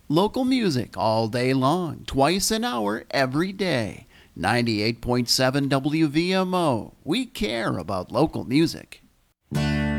Local music all day long, twice an hour every day. 98.7 WVMO. We care about local music.